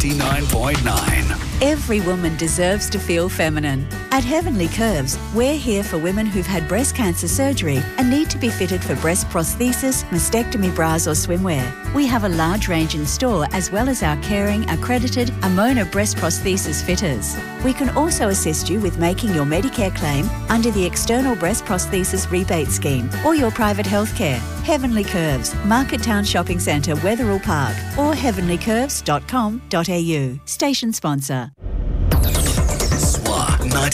99.9. Every woman deserves to feel feminine. At Heavenly Curves, we're here for women who've had breast cancer surgery and need to be fitted for breast prosthesis, mastectomy bras or swimwear. We have a large range in store as well as our caring, accredited Amona breast prosthesis fitters. We can also assist you with making your Medicare claim under the External Breast Prosthesis Rebate Scheme or your private healthcare. Heavenly Curves, Market Town Shopping Centre, Wetherill Park or heavenlycurves.com.au. Station sponsor. SWA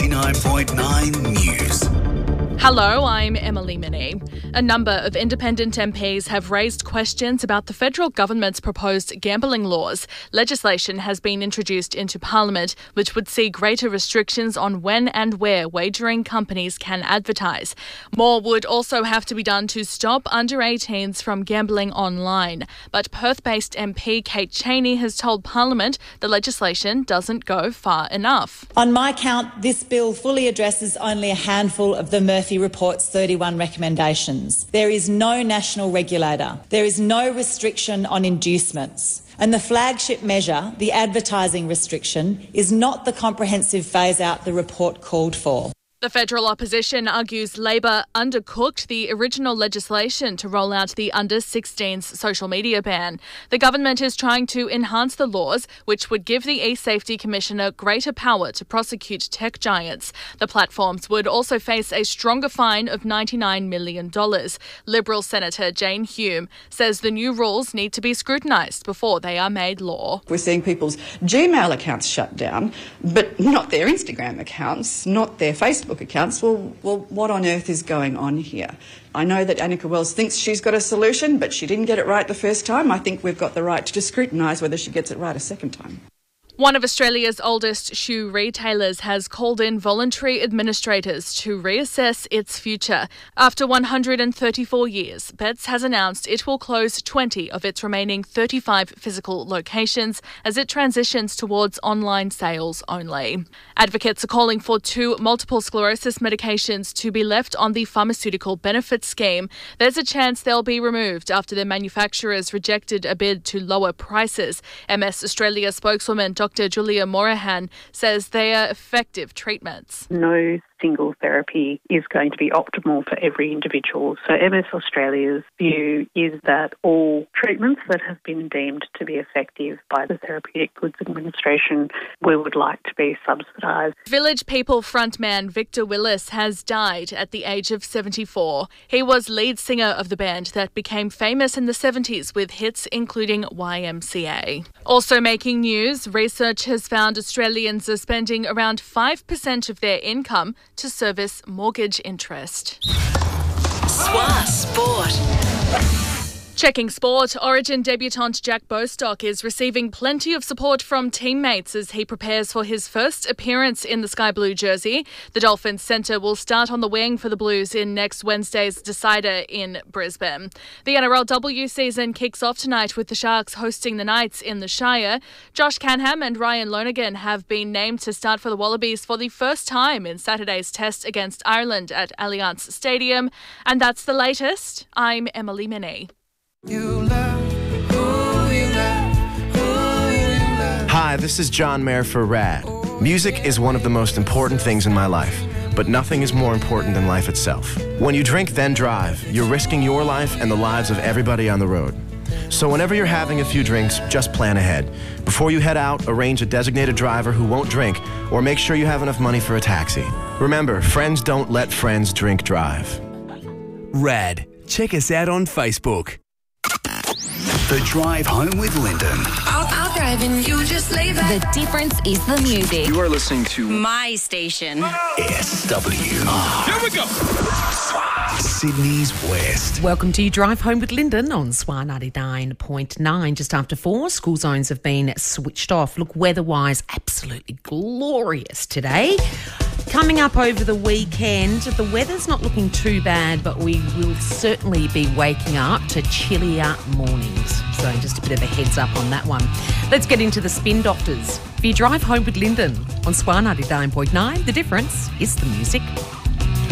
99.9 News. Hello, I'm Emily Minnie. A number of independent MPs have raised questions about the federal government's proposed gambling laws. Legislation has been introduced into Parliament, which would see greater restrictions on when and where wagering companies can advertise. More would also have to be done to stop under-18s from gambling online. But Perth-based MP Kate Chaney has told Parliament the legislation doesn't go far enough. On my count, this bill fully addresses only a handful of the Murphy Report's 31 recommendations. There is no national regulator. There is no restriction on inducements. And the flagship measure, the advertising restriction, is not the comprehensive phase-out the report called for. The federal opposition argues Labor undercooked the original legislation to roll out the under-16s social media ban. The government is trying to enhance the laws, which would give the eSafety Commissioner greater power to prosecute tech giants. The platforms would also face a stronger fine of $99 million. Liberal Senator Jane Hume says the new rules need to be scrutinised before they are made law. We're seeing people's Gmail accounts shut down, but not their Instagram accounts, not their Facebook accounts. Well, what on earth is going on here? I know that Annika Wells thinks she's got a solution, but she didn't get it right the first time. I think we've got the right to scrutinise whether she gets it right a second time. One of Australia's oldest shoe retailers has called in voluntary administrators to reassess its future. After 134 years, Bets has announced it will close 20 of its remaining 35 physical locations as it transitions towards online sales only. Advocates are calling for 2 multiple sclerosis medications to be left on the pharmaceutical benefits scheme. There's a chance they'll be removed after their manufacturers rejected a bid to lower prices. MS Australia spokeswoman Dr. Julia Morahan says they are effective treatments. No single therapy is going to be optimal for every individual. So MS Australia's view is that all treatments that have been deemed to be effective by the Therapeutic Goods Administration, we would like to be subsidised. Village People frontman Victor Willis has died at the age of 74. He was lead singer of the band that became famous in the 70s with hits including YMCA. Also making news, research has found Australians are spending around 5% of their income to service mortgage interest. SWA Sport. Checking sport, Origin debutant Jack Bostock is receiving plenty of support from teammates as he prepares for his first appearance in the Sky Blue jersey. The Dolphins centre will start on the wing for the Blues in next Wednesday's decider in Brisbane. The NRLW season kicks off tonight with the Sharks hosting the Knights in the Shire. Josh Canham and Ryan Lonergan have been named to start for the Wallabies for the first time in Saturday's test against Ireland at Allianz Stadium. And that's the latest. I'm Emily Minnie. Hi, this is John Mayer for RAD. Music is one of the most important things in my life, but nothing is more important than life itself. When you drink, then drive, you're risking your life and the lives of everybody on the road. So whenever you're having a few drinks, just plan ahead. Before you head out, arrange a designated driver who won't drink, or make sure you have enough money for a taxi. Remember, friends don't let friends drink drive. RAD. Check us out on Facebook. The Drive Home with Lyndon. I'll drive and you just lay back. The difference is the music. You are listening to My station. SWR. Here we go. Sydney's West. Welcome to Drive Home with Lyndon on SWA 99.9. Just after 4, school zones have been switched off. Look, weather-wise, absolutely glorious today. Coming up over the weekend, the weather's not looking too bad, but we will certainly be waking up to chillier mornings. So just a bit of a heads up on that one. Let's get into the spin doctors. For your Drive Home with Lyndon on SWA 99.9, the difference is the music.